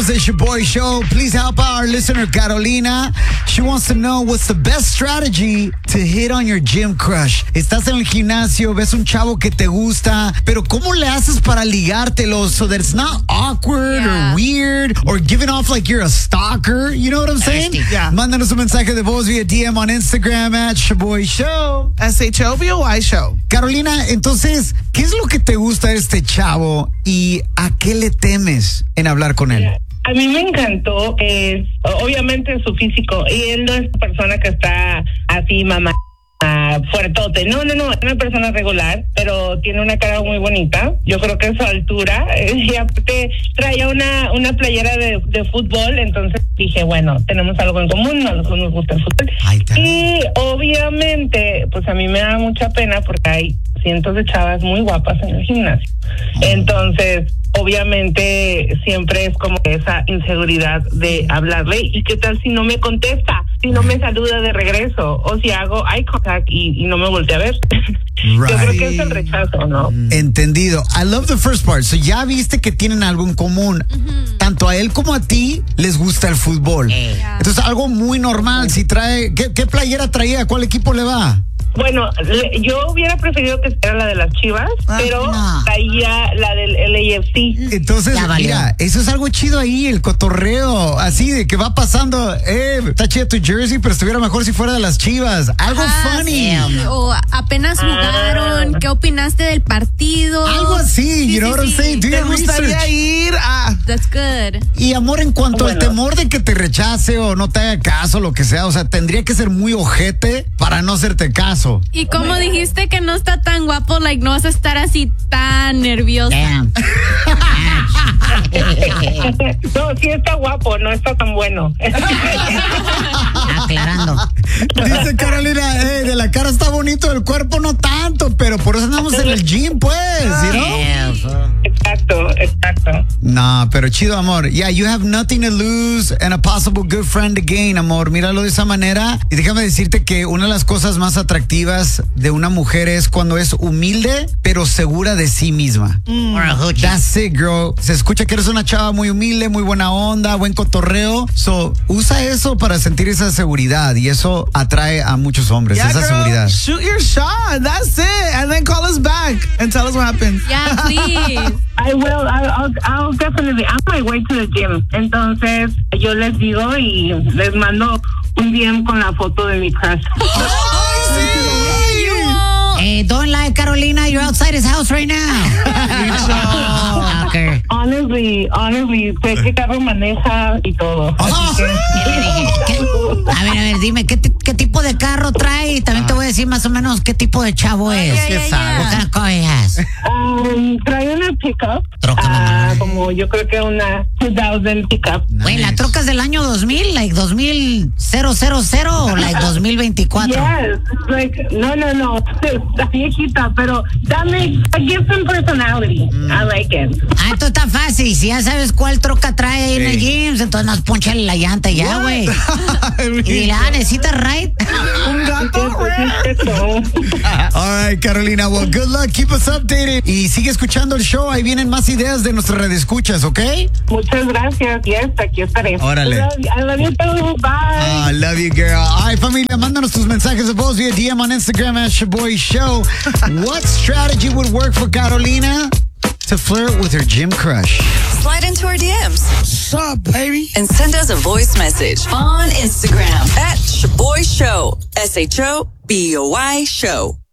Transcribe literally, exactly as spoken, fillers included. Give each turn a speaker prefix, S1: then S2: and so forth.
S1: Somos the Shaboy Show. Please help our listener Carolina. She wants to know what's the best strategy to hit on your gym crush. Estás en el gimnasio, ves un chavo que te gusta, pero ¿cómo le haces para ligártelo so that it's not awkward
S2: Yeah.
S1: or weird or giving off like you're a stalker? You know what I'm saying?
S3: Yeah.
S1: Mándanos un mensaje de voz via D M on Instagram at Shaboy Show.
S3: S H O B O Y Show.
S1: Carolina, entonces, ¿qué es lo que te gusta de este chavo y a qué le temes en hablar con él?
S4: A mí me encantó, es obviamente su físico, y él no es una persona que está así, mamá, ah, fuertote. No, no, no, es una persona regular, pero tiene una cara muy bonita. Yo creo que su altura, eh, y aparte traía una, una playera de, de fútbol, entonces dije, bueno, tenemos algo en común, a nosotros nos gusta el fútbol.
S1: Ahí está.
S4: Y obviamente, pues a mí me da mucha pena porque hay cientos de chavas muy guapas en el gimnasio. Entonces, obviamente siempre es como esa inseguridad de hablarle, y qué tal si no me contesta, si no me saluda de regreso, o si hago eye contact y, y no me voltea a ver. Yo creo que es el rechazo, ¿no?
S1: Entendido. I love the first part. So ya viste que tienen algo en común. Tanto a él como a ti les gusta el fútbol. Entonces, algo muy normal. Si trae, ¿qué, qué playera traía? ¿A cuál equipo le va?
S4: Bueno, le- yo hubiera preferido que fuera la de las Chivas,
S3: Ah,
S4: pero
S1: no.
S4: traía la del L A F C.
S1: Entonces,
S2: Ya valió.
S1: mira, eso es algo chido ahí, el cotorreo, así de que va pasando, eh, está chida tu jersey, pero estuviera mejor si fuera de las Chivas. Algo
S2: Ah,
S1: funny.
S2: sí, o apenas jugaron, ¿qué opinaste del partido?
S1: Algo así, you know what I'm saying? Do
S3: ¿Te
S1: your
S3: gustaría
S1: research.
S3: ir a...
S2: That's good.
S1: Y amor, en cuanto al
S4: Bueno.
S1: temor de que te rechace o no te haga caso, lo que sea, o sea, tendría que ser muy ojete para no hacerte caso.
S2: Y como dijiste que no está tan guapo, like no vas a estar así tan nerviosa.
S5: Damn.
S4: No, sí está guapo, no está tan bueno.
S5: Aclarando.
S1: Dice Carolina, eh, de la cara está bonito, del cuerpo no tanto, pero por eso andamos en el gym, pues, ¿sí, no?
S5: Yeah, so-
S4: Exacto, exacto.
S1: No, pero chido, amor. Yeah, you have nothing to lose and a possible good friend to gain, amor. Míralo de esa manera. Y déjame decirte que una de las cosas más atractivas de una mujer es cuando es humilde, pero segura de sí misma.
S5: Or a hoochie.
S1: That's it, girl. Se escucha que eres una chava muy humilde, muy buena onda, buen cotorreo. So, usa eso para sentir esa seguridad y eso atrae a muchos hombres,
S3: Yeah,
S1: esa
S3: girl,
S1: seguridad.
S3: shoot your shot. That's it. And then call us back and tell us what happened.
S2: Yeah, please.
S4: I will, I'll, I'll, I'll definitely, I'm on my way to the gym. Entonces, yo les digo y les mando un D M con la foto de mi crush.
S5: Hey, don't lie, Carolina. You're outside his house right now. Stalker.
S4: Honestly, honestly, sé qué carro maneja y todo. Así que-
S5: ¿Qué le dije? ¿Qué? A ver, a ver, dime, ¿qué, ti- qué tipo de carro trae? Y también te voy a decir más o menos qué tipo de chavo es.
S2: yeah, yeah, yeah.
S5: What kind of car he has?
S4: Um, trae una pickup,
S5: Troca,
S4: ah,
S5: mamá.
S4: como yo creo que una dos mil pickup.
S5: Güey, ¿la troca es del año dos mil? ¿Like dos mil o like dos mil veinticuatro?
S4: Yes, like, no, no, no, está viejita, pero dame, give some personality. I like it.
S5: Ah, esto está fácil. Si ya sabes cuál troca trae ahí en el
S1: Sí.
S5: gym, entonces nos ponchale la llanta y ya, güey. Y dile, ah, necesitas right.
S3: Un gato.
S1: All right, Carolina. Well, good luck. Keep us updated. Y sigue escuchando el show. Ahí vienen más ideas de nuestras radioescuchas, ¿ok?
S4: Muchas gracias, yes, aquí estaré.
S1: Órale.
S4: I love you, I love you too, bye.
S1: I love you, girl. All right, familia, mándanos tus mensajes de voz via D M on Instagram at Shaboy Show. What strategy would work for Carolina to flirt with her gym crush?
S6: Slide into our D Ms
S3: What's up, baby?
S6: and send us a voice message on Instagram at Shaboy Show. S H O B O Y Show.